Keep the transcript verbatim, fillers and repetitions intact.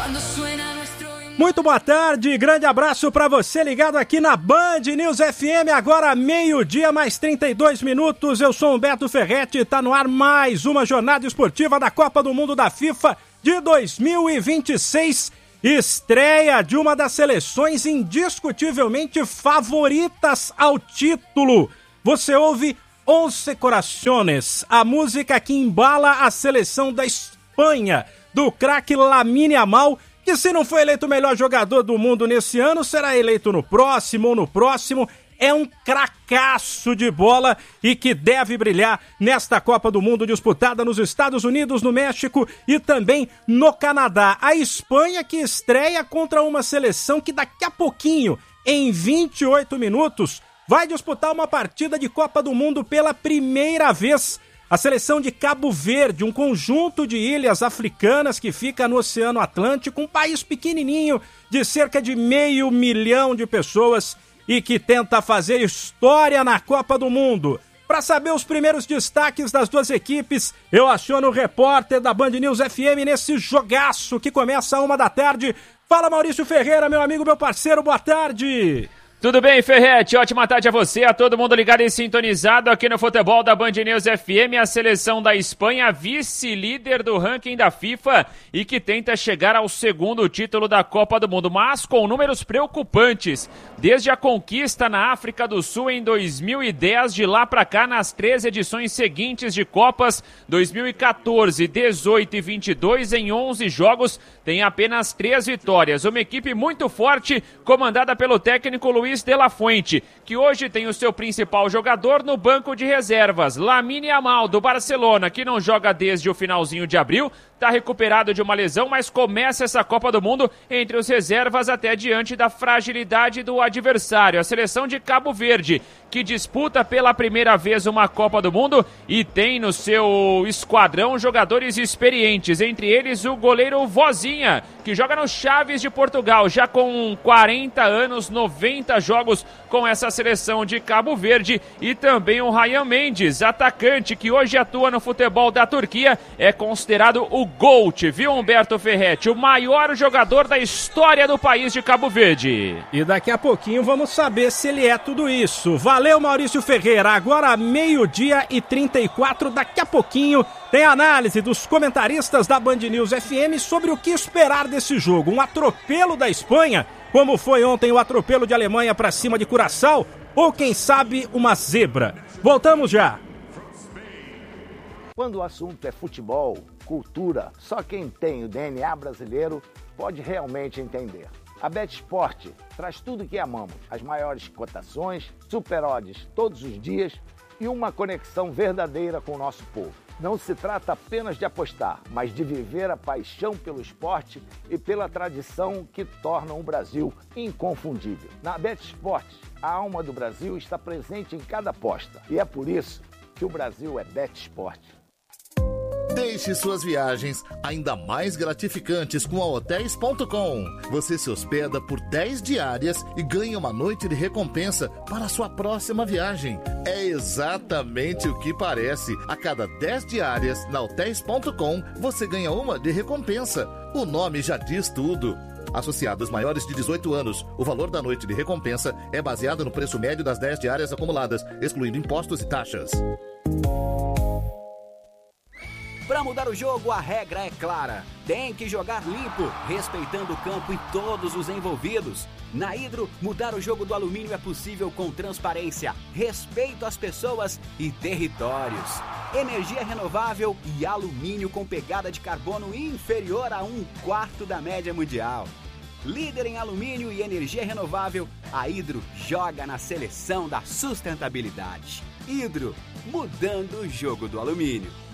Muito boa tarde, grande abraço para você ligado aqui na Band News F M, agora meio-dia mais trinta e dois minutos, eu sou Humberto Ferretti e tá no ar mais uma jornada esportiva da Copa do Mundo da FIFA de dois mil e vinte e seis, estreia de uma das seleções indiscutivelmente favoritas ao título. Você ouve Once Corazones, a música que embala a seleção da Espanha, do craque Lamine Yamal, que se não foi eleito o melhor jogador do mundo nesse ano, será eleito no próximo ou no próximo. É um cracaço de bola e que deve brilhar nesta Copa do Mundo disputada nos Estados Unidos, no México e também no Canadá. A Espanha que estreia contra uma seleção que daqui a pouquinho, em vinte e oito minutos, vai disputar uma partida de Copa do Mundo pela primeira vez. A seleção de Cabo Verde, um conjunto de ilhas africanas que fica no Oceano Atlântico, um país pequenininho de cerca de meio milhão de pessoas e que tenta fazer história na Copa do Mundo. Para saber os primeiros destaques das duas equipes, eu aciono o repórter da Band News F M nesse jogaço que começa a uma da tarde. Fala, Maurício Ferreira, meu amigo, meu parceiro, boa tarde. Tudo bem, Ferretti? Ótima tarde a você, a todo mundo ligado e sintonizado aqui no futebol da Band News F M, a seleção da Espanha, vice-líder do ranking da FIFA e que tenta chegar ao segundo título da Copa do Mundo, mas com números preocupantes. Desde a conquista na África do Sul em dois mil e dez, de lá para cá, nas três edições seguintes de Copas, dois mil e quatorze, dezoito e vinte e dois, em onze jogos, tem apenas três vitórias. Uma equipe muito forte, comandada pelo técnico Luiz de la Fuente, que hoje tem o seu principal jogador no banco de reservas, Lamine Yamal, do Barcelona, que não joga desde o finalzinho de abril, está recuperado de uma lesão, mas começa essa Copa do Mundo entre os reservas até diante da fragilidade do adversário. A seleção de Cabo Verde, que disputa pela primeira vez uma Copa do Mundo e tem no seu esquadrão jogadores experientes, entre eles o goleiro Vozinha, que joga no Chaves de Portugal, já com quarenta anos, noventa jogos com essa seleção de Cabo Verde, e também o Ryan Mendes, atacante que hoje atua no futebol da Turquia, é considerado o GOAT, viu, Humberto Ferretti? O maior jogador da história do país de Cabo Verde. E daqui a pouquinho vamos saber se ele é tudo isso. Valeu, Maurício Ferreira. Agora meio-dia e trinta e quatro, daqui a pouquinho tem análise dos comentaristas da Band News F M sobre o que esperar desse jogo. Um atropelo da Espanha, como foi ontem o atropelo de Alemanha para cima de Curaçao, ou quem sabe uma zebra. Voltamos já. Quando o assunto é futebol, cultura, só quem tem o D N A brasileiro pode realmente entender. A BetSport traz tudo o que amamos, as maiores cotações, super odds todos os dias e uma conexão verdadeira com o nosso povo. Não se trata apenas de apostar, mas de viver a paixão pelo esporte e pela tradição que tornam o Brasil inconfundível. Na BetSport, a alma do Brasil está presente em cada aposta e é por isso que o Brasil é BetSport. Deixe suas viagens ainda mais gratificantes com a Hotéis ponto com. Você se hospeda por dez diárias e ganha uma noite de recompensa para a sua próxima viagem. É exatamente o que parece. A cada dez diárias na Hotéis ponto com, você ganha uma de recompensa. O nome já diz tudo. Associados maiores de dezoito anos, o valor da noite de recompensa é baseado no preço médio das dez diárias acumuladas, excluindo impostos e taxas. Para mudar o jogo, a regra é clara. Tem que jogar limpo, respeitando o campo e todos os envolvidos. Na Hidro, mudar o jogo do alumínio é possível com transparência, respeito às pessoas e territórios. Energia renovável e alumínio com pegada de carbono inferior a um quarto da média mundial. Líder em alumínio e energia renovável, a Hidro joga na seleção da sustentabilidade. Hidro, mudando o jogo do alumínio.